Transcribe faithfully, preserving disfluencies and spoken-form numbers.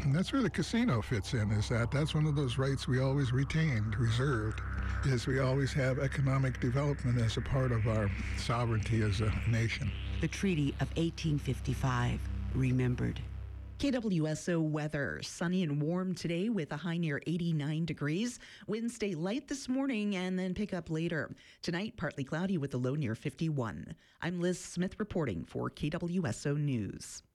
And that's where the casino fits in, is that that's one of those rights we always retained, reserved, is we always have economic development as a part of our sovereignty as a nation. The Treaty of eighteen fifty-five, remembered. K W S O weather. Sunny and warm today with a high near eighty-nine degrees. Winds stay light this morning and then pick up later. Tonight, partly cloudy with a low near fifty-one. I'm Liz Smith reporting for K W S O News.